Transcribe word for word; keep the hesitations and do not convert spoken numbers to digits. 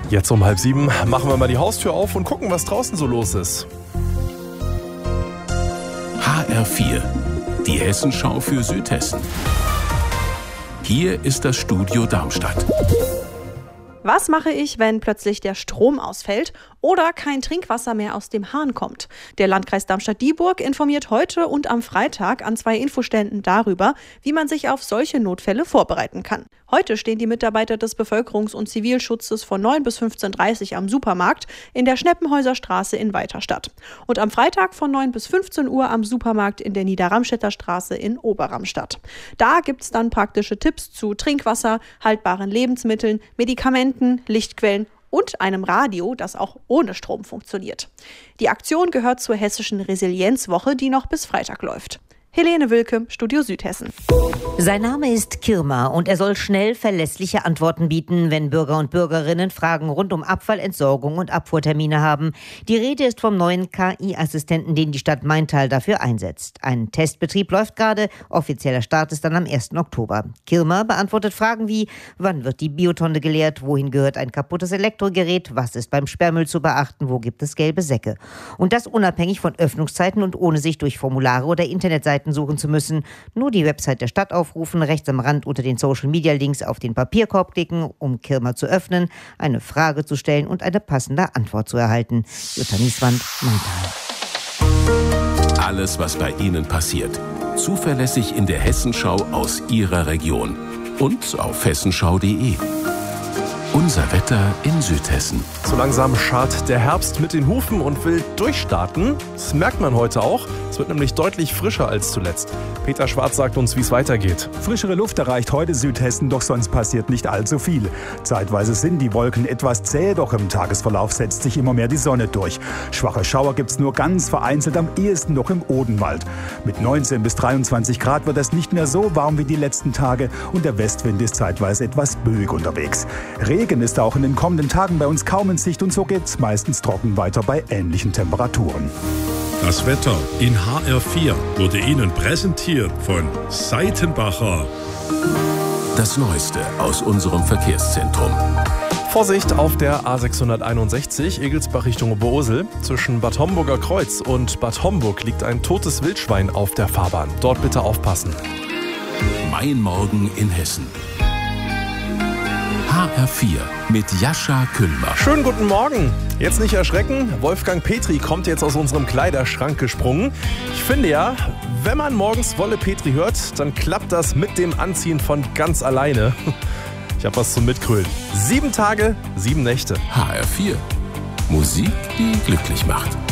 Jetzt um halb sieben machen wir mal die Haustür auf und gucken, was draußen so los ist. H R vier, die Hessenschau für Südhessen. Hier ist das Studio Darmstadt. Was mache ich, wenn plötzlich der Strom ausfällt oder kein Trinkwasser mehr aus dem Hahn kommt? Der Landkreis Darmstadt-Dieburg informiert heute und am Freitag an zwei Infoständen darüber, wie man sich auf solche Notfälle vorbereiten kann. Heute stehen die Mitarbeiter des Bevölkerungs- und Zivilschutzes von neun bis fünfzehn Uhr dreißig am Supermarkt in der Schneppenhäuser Straße in Weiterstadt. Und am Freitag von neun bis fünfzehn Uhr am Supermarkt in der Niederramstädter Straße in Oberramstadt. Da gibt's dann praktische Tipps zu Trinkwasser, haltbaren Lebensmitteln, Medikamenten, Lichtquellen und einem Radio, das auch ohne Strom funktioniert. Die Aktion gehört zur hessischen Resilienzwoche, die noch bis Freitag läuft. Helene Wilke, Studio Südhessen. Sein Name ist Kirma und er soll schnell verlässliche Antworten bieten, wenn Bürger und Bürgerinnen Fragen rund um Abfall, Entsorgung und Abfuhrtermine haben. Die Rede ist vom neuen K I-Assistenten, den die Stadt Maintal dafür einsetzt. Ein Testbetrieb läuft gerade, offizieller Start ist dann am ersten Oktober. Kirma beantwortet Fragen wie: Wann wird die Biotonne geleert? Wohin gehört ein kaputtes Elektrogerät? Was ist beim Sperrmüll zu beachten? Wo gibt es gelbe Säcke? Und das unabhängig von Öffnungszeiten und ohne sich durch Formulare oder Internetseiten suchen zu müssen. Nur die Website der Stadt aufrufen, rechts am Rand unter den Social-Media-Links auf den Papierkorb klicken, um Kirma zu öffnen, eine Frage zu stellen und eine passende Antwort zu erhalten. Jutta Nieswand, Maintal. Alles, was bei Ihnen passiert. Zuverlässig in der Hessenschau aus Ihrer Region. Und auf hessenschau punkt de. Unser Wetter in Südhessen. So langsam scharrt der Herbst mit den Hufen und will durchstarten. Das merkt man heute auch. Es wird nämlich deutlich frischer als zuletzt. Peter Schwarz sagt uns, wie es weitergeht. Frischere Luft erreicht heute Südhessen, doch sonst passiert nicht allzu viel. Zeitweise sind die Wolken etwas zäh, doch im Tagesverlauf setzt sich immer mehr die Sonne durch. Schwache Schauer gibt's nur ganz vereinzelt, am ehesten noch im Odenwald. Mit neunzehn bis dreiundzwanzig Grad wird es nicht mehr so warm wie die letzten Tage und der Westwind ist zeitweise etwas böig unterwegs. Regen ist auch in den kommenden Tagen bei uns kaum in Sicht und so geht's meistens trocken weiter bei ähnlichen Temperaturen. Das Wetter in H R vier wurde Ihnen präsentiert von Seitenbacher. Das Neueste aus unserem Verkehrszentrum. Vorsicht auf der A sechshunderteinundsechzig, Egelsbach Richtung Oberursel. Zwischen Bad Homburger Kreuz und Bad Homburg liegt ein totes Wildschwein auf der Fahrbahn. Dort bitte aufpassen. Mein Morgen in Hessen. H R vier mit Jascha Kühlmach. Schönen guten Morgen. Jetzt nicht erschrecken, Wolfgang Petri kommt jetzt aus unserem Kleiderschrank gesprungen. Ich finde ja, wenn man morgens Wolle Petri hört, dann klappt das mit dem Anziehen von ganz alleine. Ich habe was zum Mitgrölen. Sieben Tage, sieben Nächte. H R vier. Musik, die glücklich macht.